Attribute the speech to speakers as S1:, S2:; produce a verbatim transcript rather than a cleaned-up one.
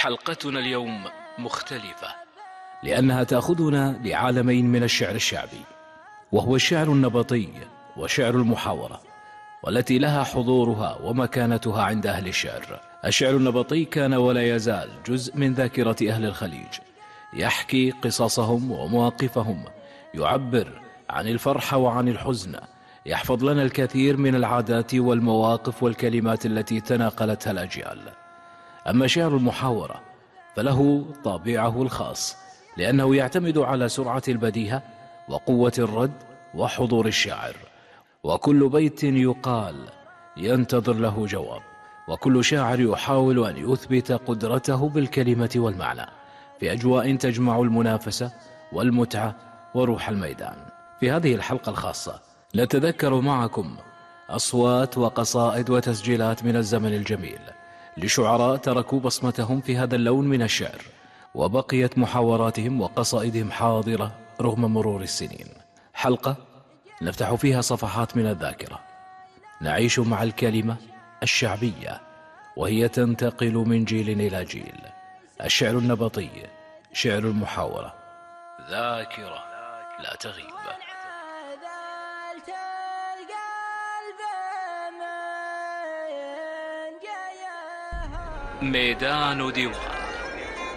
S1: حلقتنا اليوم مختلفة، لأنها تأخذنا لعالمين من الشعر الشعبي، وهو الشعر النبطي وشعر المحاورة، والتي لها حضورها ومكانتها عند أهل الشعر. الشعر النبطي كان ولا يزال جزء من ذاكرة أهل الخليج، يحكي قصصهم ومواقفهم، يعبر عن الفرح وعن الحزن، يحفظ لنا الكثير من العادات والمواقف والكلمات التي تناقلتها الأجيال. أما شعر المحاورة فله طابعه الخاص، لأنه يعتمد على سرعة البديهة وقوة الرد وحضور الشاعر، وكل بيت يقال ينتظر له جواب، وكل شاعر يحاول أن يثبت قدرته بالكلمة والمعنى في أجواء تجمع المنافسة والمتعة وروح الميدان. في هذه الحلقة الخاصة نتذكر معكم أصوات وقصائد وتسجيلات من الزمن الجميل لشعراء تركوا بصمتهم في هذا اللون من الشعر، وبقيت محاوراتهم وقصائدهم حاضرة رغم مرور السنين. حلقة نفتح فيها صفحات من الذاكرة، نعيش مع الكلمة الشعبية وهي تنتقل من جيل إلى جيل. الشعر النبطي، شعر المحاورة، ذاكرة لا تغيب. ميدان ديوان.